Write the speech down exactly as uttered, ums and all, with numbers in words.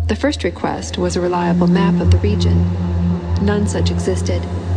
The first request was a reliable map of the region. None such existed,